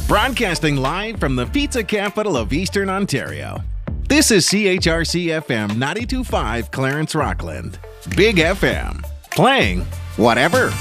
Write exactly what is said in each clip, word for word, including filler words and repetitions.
Broadcasting live from the pizza capital of Eastern Ontario. This is C H R C F M ninety-two point five Clarence Rockland. Big F M. Playing whatever.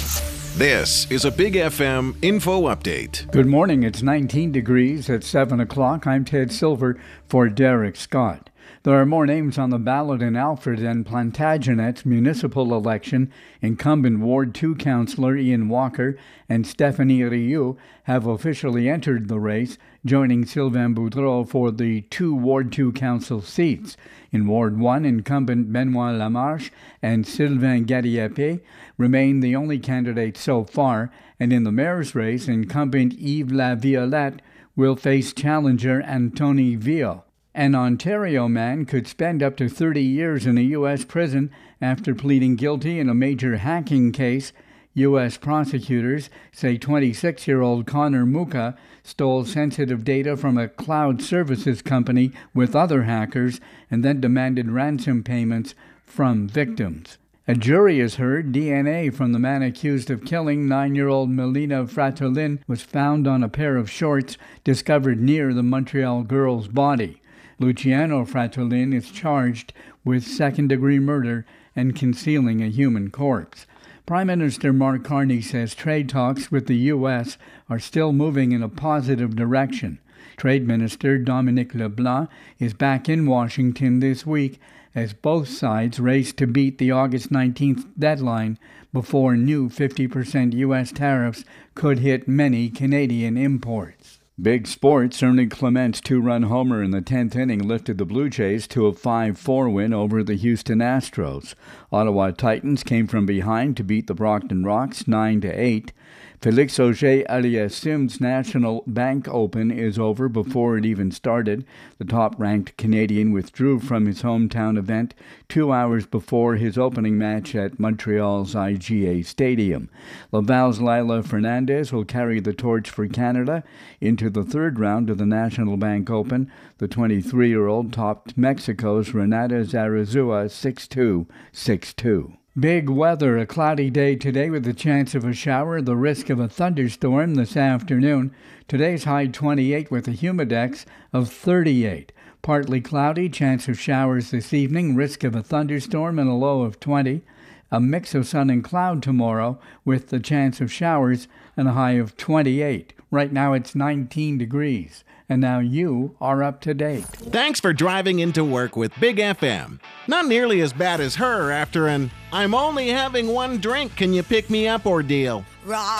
This is a Big F M info update. Good morning. It's nineteen degrees at seven o'clock. I'm Ted Silver for Derek Scott. There are more names on the ballot in Alfred and Plantagenet's municipal election. Incumbent Ward two Councillor Ian Walker and Stephanie Rioux have officially entered the race, joining Sylvain Boudreau for the two Ward two Council seats. In Ward one, incumbent Benoit Lamarche and Sylvain Gadiepe remain the only candidates so far, and in the mayor's race, incumbent Yves Laviolette will face challenger Antony Ville. An Ontario man could spend up to thirty years in a U S prison after pleading guilty in a major hacking case. U S prosecutors say twenty-six-year-old Connor Muka stole sensitive data from a cloud services company with other hackers and then demanded ransom payments from victims. A jury has heard D N A from the man accused of killing nine-year-old Melina Fratolin was found on a pair of shorts discovered near the Montreal girl's body. Luciano Fratolin is charged with second-degree murder and concealing a human corpse. Prime Minister Mark Carney says trade talks with the U S are still moving in a positive direction. Trade Minister Dominic LeBlanc is back in Washington this week as both sides race to beat the August nineteenth deadline before new fifty percent U S tariffs could hit many Canadian imports. Big sports, Ernie Clement's two-run homer in the tenth inning lifted the Blue Jays to a five four win over the Houston Astros. Ottawa Titans came from behind to beat the Brockton Rox nine to eight. Félix Auger-Aliassime's National Bank Open is over before it even started. The top-ranked Canadian withdrew from his hometown event two hours before his opening match at Montreal's I G A Stadium. Laval's Lila Fernandez will carry the torch for Canada into the third round of the National Bank Open. The twenty-three-year-old topped Mexico's Renata Zarazua six two, six two. Big weather, a cloudy day today with the chance of a shower, the risk of a thunderstorm this afternoon. Today's high twenty-eight with a humidex of thirty-eight. Partly cloudy, chance of showers this evening, risk of a thunderstorm and a low of twenty. A mix of sun and cloud tomorrow with the chance of showers and a high of twenty-eight. Right now it's nineteen degrees. And now you are up to date. Thanks for driving into work with Big F M. Not nearly as bad as her after an "I'm only having one drink, can you pick me up" ordeal.